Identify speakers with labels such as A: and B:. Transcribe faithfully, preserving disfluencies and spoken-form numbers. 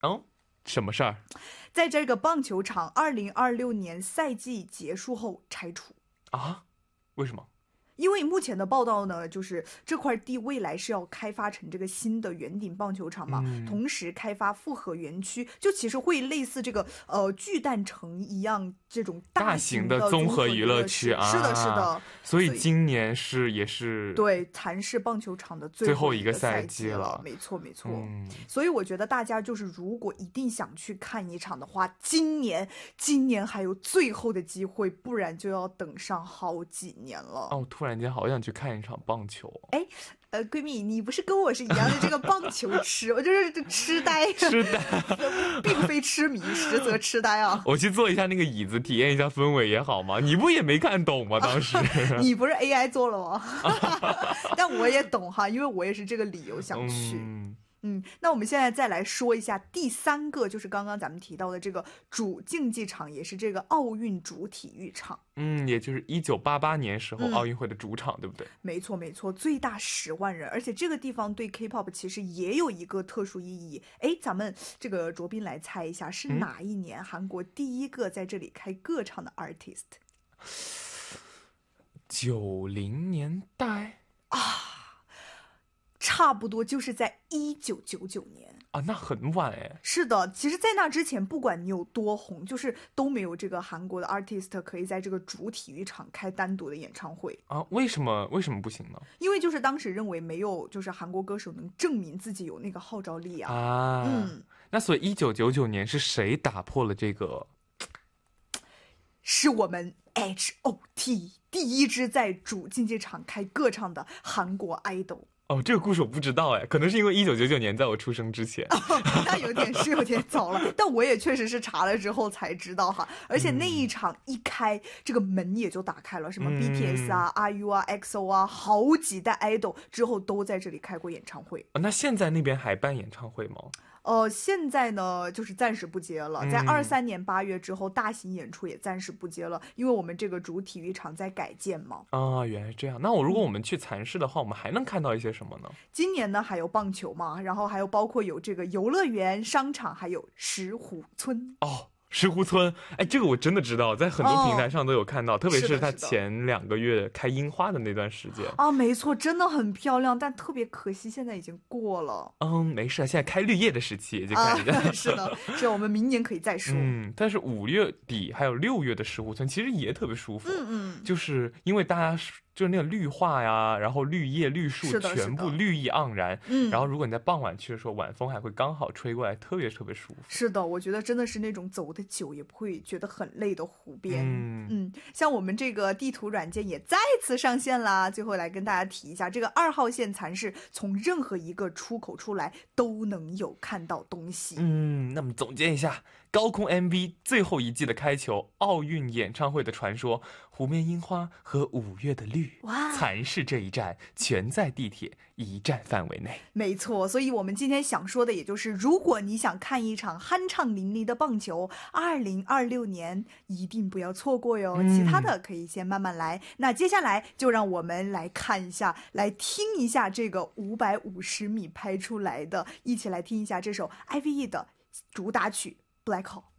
A: 哦，什么事儿？
B: 在这个棒球场二零二六年赛季结束后拆除
A: 啊？为什么？
B: 因为目前的报道呢，就是这块地未来是要开发成这个新的圆顶棒球场嘛，
A: 嗯、
B: 同时开发复合园区，就其实会类似这个呃巨蛋城一样这种
A: 大
B: 型
A: 的综合娱乐
B: 区
A: 啊。
B: 是的，是的。
A: 所以今年是也是
B: 对蚕市棒球场的
A: 最
B: 后
A: 一个赛
B: 季
A: 了，
B: 没错没错、
A: 嗯。
B: 所以我觉得大家就是如果一定想去看一场的话，今年今年还有最后的机会，不然就要等上好几年了。
A: 哦，突然间好想去看一场棒球。
B: 哎，呃，闺蜜，你不是跟我是一样的这个棒球痴，我就是痴呆，
A: 痴呆，
B: 并非痴迷，实则痴呆啊。
A: 我去坐一下那个椅子，体验一下氛围也好吗？你不也没看懂吗？当时
B: 你不是 A I 做了吗？但我也懂哈，因为我也是这个理由想去。
A: 嗯
B: 嗯，那我们现在再来说一下第三个，就是刚刚咱们提到的这个主竞技场，也是这个奥运主体育场。
A: 嗯，也就是一九八八年时候奥运会的主场、嗯、对不对？
B: 没错没错，最大十万人，而且这个地方对 K-pop 其实也有一个特殊意义。哎，咱们这个卓斌来猜一下，是哪一年韩国第一个在这里开歌唱的 artist？
A: 九零年代
B: 啊。差不多就是在一九九九年
A: 啊，那很晚哎。
B: 是的，其实在那之前不管你有多红，就是都没有这个韩国的 artist 可以在这个主体育场开单独的演唱会
A: 啊。为什么为什么不行呢？
B: 因为就是当时认为没有就是韩国歌手能证明自己有那个号召力啊。
A: 啊，
B: 嗯，
A: 那所以一九九九年是谁打破了这个？
B: 是我们 H O T 第一支在主竞技场开歌唱的韩国 idol。
A: 哦，这个故事我不知道哎，可能是因为一九九九年在我出生之前，
B: 哦、那有点是有点早了，但我也确实是查了之后才知道哈。而且那一场一开，嗯、这个门也就打开了，什么 B T S 啊、嗯、R U 啊、X O 啊，好几代 idol 之后都在这里开过演唱会。
A: 哦、那现在那边还办演唱会吗？
B: 呃，现在呢就是暂时不接了，在二三年八月之后，嗯、大型演出也暂时不接了，因为我们这个主体育场在改建嘛。
A: 啊，原来是这样。那我如果我们去蚕市的话，嗯、我们还能看到一些什么呢？
B: 今年呢还有棒球嘛，然后还有包括有这个游乐园、商场，还有石虎村。
A: 哦。石湖村，哎，这个我真的知道，在很多平台上都有看到，哦、特别是他前两个月开樱花的那段时间
B: 啊，没错，真的很漂亮，但特别可惜现在已经过了。
A: 嗯，没事，现在开绿叶的时期已经开始、
B: 啊。是的，是我们明年可以再说。
A: 嗯，但是五月底还有六月的石湖村其实也特别舒服，
B: 嗯嗯，
A: 就是因为大家就是那个绿化呀，然后绿叶绿树全部绿意盎然，嗯，然后如果你在傍晚去的时候，晚风还会刚好吹过来，特别特别舒服。
B: 是的，我觉得真的是那种走的久也不会觉得很累的湖边。嗯嗯，像我们这个地图软件也再次上线啦。最后来跟大家提一下，这个二号线蚕市从任何一个出口出来都能有看到东西。
A: 嗯，那么总结一下，高空 M V 最后一季的开球，奥运演唱会的传说，湖面樱花和五月的绿。
B: 哇，
A: 蚕市这一站全在地铁一站范围内。
B: 没错，所以我们今天想说的也就是，如果你想看一场酣畅淋漓的棒球，二零二六年一定不要错过哟、嗯、其他的可以先慢慢来。那接下来就让我们来看一下，来听一下这个五百五十米拍出来的，一起来听一下这首 I V E 的主打曲 Black Hole。